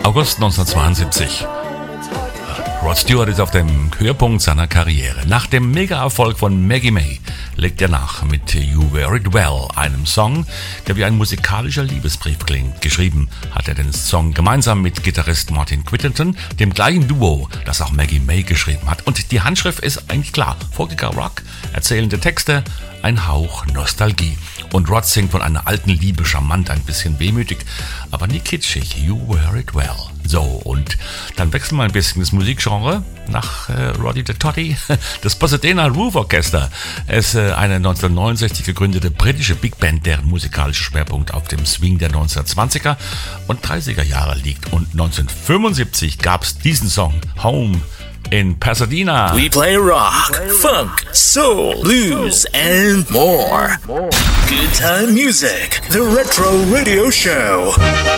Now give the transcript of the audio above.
August 1972. Rod Stewart ist auf dem Höhepunkt seiner Karriere. Nach dem Mega-Erfolg von Maggie May legt er nach mit You Wear It Well, einem Song, der wie ein musikalischer Liebesbrief klingt. Geschrieben hat er den Song gemeinsam mit Gitarrist Martin Whittington, dem gleichen Duo, das auch Maggie May geschrieben hat. Und die Handschrift ist eigentlich klar. Folkiger Rock, erzählende Texte, ein Hauch Nostalgie. Und Rod singt von einer alten Liebe, charmant, ein bisschen wehmütig, aber nie kitschig. You Wear It Well. So, und dann wechseln wir ein bisschen das Musikgenre nach Roddy the Toddy, das Pasadena Roof Orchester. Es ist eine 1969 gegründete britische Big Band, deren musikalischer Schwerpunkt auf dem Swing der 1920er und 30er Jahre liegt. Und 1975 gab es diesen Song, Home in Pasadena. We play rock, funk, soul, blues, and more. Good time music, the Retro Radio Show.